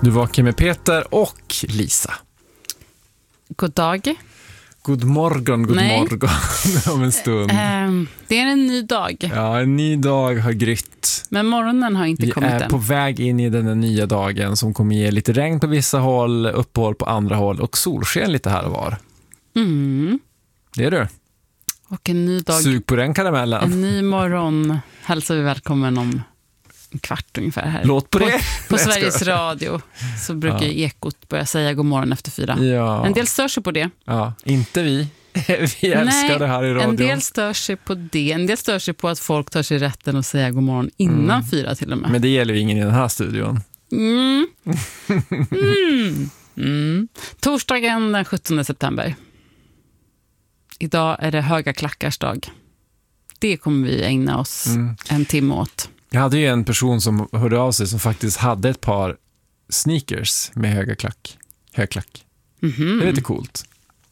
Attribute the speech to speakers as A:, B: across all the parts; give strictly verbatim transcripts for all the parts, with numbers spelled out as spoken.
A: Du vaknar med Peter och Lisa.
B: God dag.
A: God morgon, god
B: Nej.
A: morgon om en stund.
B: Um, det är en ny dag.
A: Ja, en ny dag har grytt.
B: Men morgonen har inte
A: Vi
B: kommit
A: är
B: än.
A: på väg in i den här nya dagen som kommer ge lite regn på vissa håll, uppehåll på andra håll och solsken lite här och var.
B: Mm.
A: Det är du.
B: Och en ny dag.
A: Sug på den karamellen.
B: En ny morgon hälsar vi välkommen om en kvart ungefär här.
A: Låt på det.
B: På Sveriges Radio så brukar
A: Ja.
B: Ekot börja säga god morgon efter fyra.
A: Ja.
B: En del stör sig på det.
A: Ja, inte vi. Vi älskar
B: Nej,
A: det här i radio.
B: en del stör sig på det. En del stör sig på att folk tar sig rätten att säga god morgon innan
A: Mm.
B: fyra till och med.
A: Men det gäller ju ingen i den här studion.
B: Mm. Mm. Mm. Torsdagen den sjuttonde september. Idag är det höga klackars dag. Det kommer vi ägna oss
A: Mm.
B: en timme åt.
A: Jag hade ju en person som hörde av sig som faktiskt hade ett par sneakers med höga klack. Högklack.
B: Mhm.
A: Det är lite coolt.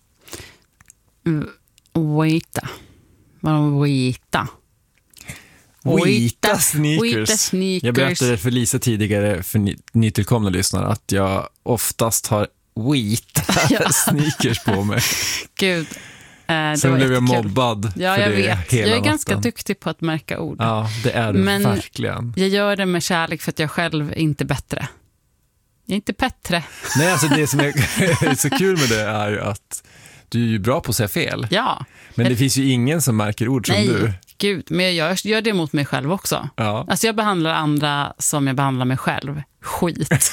B: Waita. Vad waita?
A: Wheata sneakers.
B: Wheata sneakers.
A: Jag berättade för Lisa tidigare, för ny- nytillkomna lyssnare, att jag oftast har wheata
B: Ja.
A: sneakers på mig.
B: Gud. Eh, det
A: Sen
B: var
A: blev jag
B: jättekul.
A: mobbad
B: Ja,
A: för
B: jag
A: det
B: vet.
A: hela
B: Jag är
A: natten.
B: ganska duktig på att märka ord.
A: Ja, det är du
B: Men-
A: verkligen.
B: Jag gör det med kärlek för att jag själv är inte bättre. Jag är inte bättre.
A: Nej, alltså det som är så kul med det är ju att du är ju bra på att säga fel.
B: Ja.
A: Men det finns ju ingen som märker ord som
B: Nej,
A: du.
B: gud. Men jag gör, gör det mot mig själv också.
A: Ja.
B: Alltså jag behandlar andra som jag behandlar mig själv. Skit.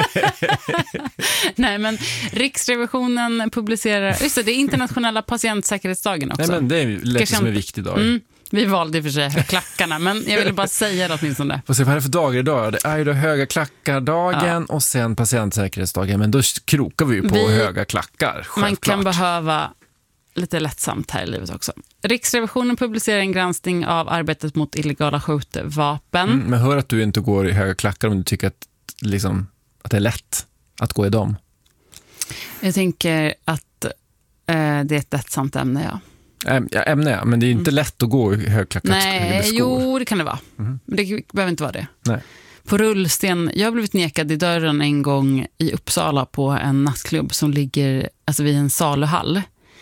B: Nej, men Riksrevisionen publicerar... Just det, det är internationella patientsäkerhetsdagen också.
A: Nej, men det är ju lätt
B: Kanske
A: som en
B: inte-
A: viktig dag.
B: Mm, vi valde i och för sig klackarna, men jag ville bara säga det åtminstone.
A: Får se vad är det för dagar idag? Det är ju då höga klackar-dagen och sen patientsäkerhetsdagen. Men då krokar vi ju på
B: Vi-
A: höga klackar, självklart.
B: Man kan behöva lite lättsamt här i livet också. Riksrevisionen publicerar en granskning av arbetet mot illegala skjutvapen.
A: Mm, men hör att du inte går i höga klackar om du tycker att, liksom, att det är lätt att gå i dem.
B: Jag tänker att eh, det är ett lättsamt ämne, ja.
A: Äm, ja, ämne, ja, men det är ju inte lätt att gå i högklackade
B: Nej,
A: skor.
B: jo, det kan det vara.
A: Mhm.
B: Men det behöver inte vara det.
A: Nej.
B: På rullsten, jag har blivit nekad i dörren en gång i Uppsala på en nattklubb som ligger alltså vid en saluhall.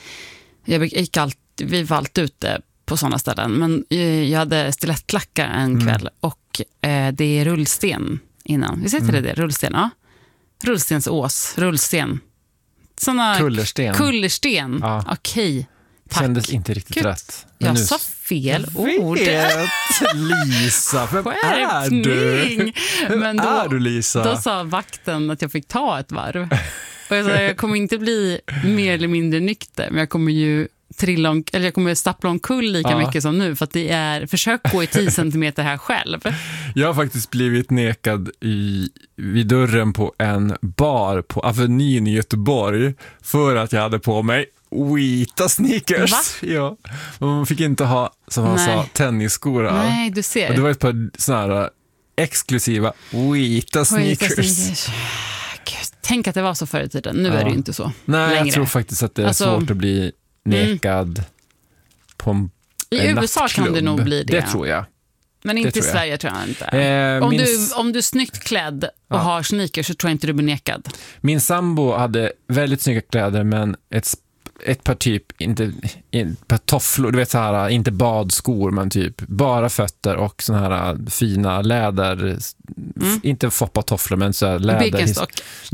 B: Jag gick allt, vi var alltid ute på sådana ställen, men jag hade stilettklackar en
A: Mm.
B: kväll och eh, det är rullsten innan. Vi säger
A: Mm.
B: det det, rullsten, ja. Rullstensås, rullsten. Såna
A: Kullersten.
B: kullersten.
A: Ja.
B: Okej, tack.
A: Kändes inte riktigt
B: Gud,
A: rätt. Men
B: Jag
A: nu-
B: sa fel ord.
A: Vet, Lisa, vem är du?
B: Skärpning.
A: Vem
B: Men då,
A: är du, Lisa?
B: då sa vakten att jag fick ta ett varv. Och jag sa, jag kommer inte bli mer eller mindre nykter, men jag kommer ju trilla om, eller jag kommer stappla omkull lika
A: Ja.
B: mycket som nu, för att det är försök gå i tio centimeter här själv.
A: Jag har faktiskt blivit nekad i, vid dörren på en bar på Avenyn i Göteborg för att jag hade på mig Wheata sneakers.
B: Va?
A: Ja. Och man fick inte ha, som han
B: Nej.
A: sa, tennisskor. här.
B: Nej, du ser.
A: Och det var ett par såna här exklusiva Wheata sneakers.
B: sneakers. Gud, tänk att det var så förr i tiden. Nu
A: Ja.
B: är det ju inte så
A: Nej,
B: längre.
A: jag tror faktiskt att det är
B: Alltså,
A: svårt att bli nekad på en,
B: I
A: en
B: U S A kan
A: nattklubb.
B: det nog bli det.
A: Det tror jag.
B: Men inte i
A: tror jag.
B: Sverige tror jag inte.
A: Eh,
B: om,
A: min,
B: du, om du är snyggt klädd och
A: Ja.
B: har sneakers så tror jag inte du blir nekad.
A: min sambo hade väldigt snygga kläder, men ett, sp- ett par typ, inte, ett par tofflor, du vet så här, inte badskor, men typ bara fötter och såna här fina läder,
B: Mm.
A: inte foppa tofflor, men så här läder.
B: Birkenstock.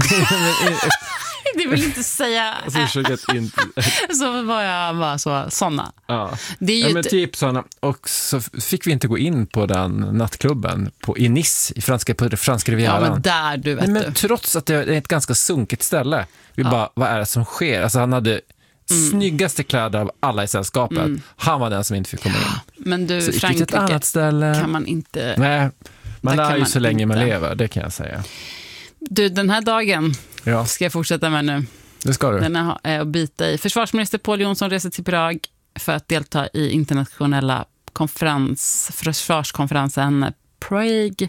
B: Det vill inte säga.
A: Alltså, försöker att inte,
B: Så var jag bara så, såna.
A: ja.
B: Det är ju
A: Ja, men
B: ett,
A: typ såna. Och så fick vi inte gå in på den nattklubben på, i Nice, i franska, på det franska
B: ja,
A: rivieran.
B: men där du vet
A: Nej, men
B: du.
A: trots att det är ett ganska sunkigt ställe. Vi
B: Ja.
A: bara, vad är det som sker? Alltså han hade snyggaste kläder av alla i sällskapet.
B: Mm.
A: Han var den som inte fick komma in.
B: Men du,
A: Så gick vi till ett
B: Frankrike
A: annat ställe.
B: kan man inte.
A: Nej, man
B: Där
A: lär
B: kan
A: ju
B: man
A: så länge man
B: inte.
A: lever, det kan jag säga.
B: Du, den här dagen
A: Ja,
B: ska jag fortsätta med nu.
A: det ska du.
B: Den är är att bita i. Försvarsminister Pål Jonsson reser till Prag för att delta i internationella konferens, försvarskonferensen Prague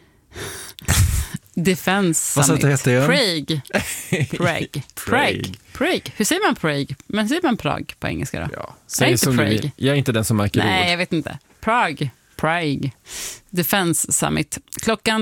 B: Defense
A: Vad sa du
B: Summit.
A: att det heter
B: Prague. Prague. Prague. Prague. Hur säger man Prague? Men säger man Prag på engelska då?
A: Ja, säg
B: inte
A: som du
B: Prague.
A: vill. Jag är inte den som märker
B: Nej,
A: ord.
B: jag vet inte. Prague. Prague. Defense Summit. Klockan